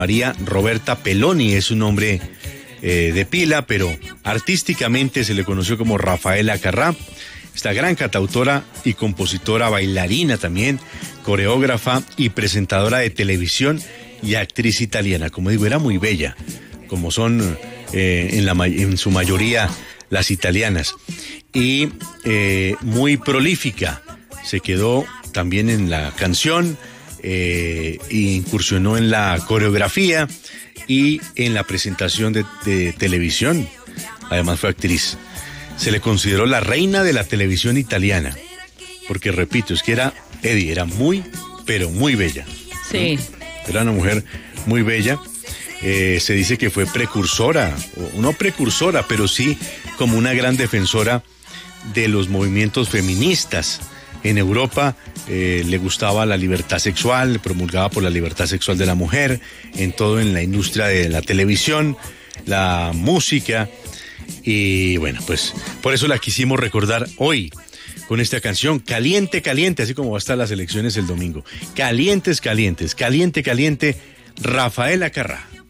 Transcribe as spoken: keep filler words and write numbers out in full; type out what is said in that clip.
María Roberta Peloni es un nombre eh, de pila, pero artísticamente se le conoció como Rafaela Carrà. Esta gran cantautora y compositora, bailarina también, coreógrafa y presentadora de televisión y actriz italiana. Como digo, era muy bella, como son eh, en, la, en su mayoría las italianas. Y eh, muy prolífica. Se quedó también en la canción, eh, e incursionó en la coreografía y en la presentación de, de televisión. Además fue actriz. Se le consideró la reina de la televisión italiana, porque repito, es que era, Eddie, era muy, pero muy bella. Sí. Era una mujer muy bella. Eh, se dice que fue precursora, o no precursora, pero sí como una gran defensora de los movimientos feministas. En Europa eh, le gustaba la libertad sexual, promulgaba por la libertad sexual de la mujer, en todo en la industria de la televisión, la música, y bueno, pues por eso la quisimos recordar hoy con esta canción, Caliente, Caliente, así como va a estar las elecciones el domingo. Calientes, calientes, caliente, caliente, Rafaela Carrà.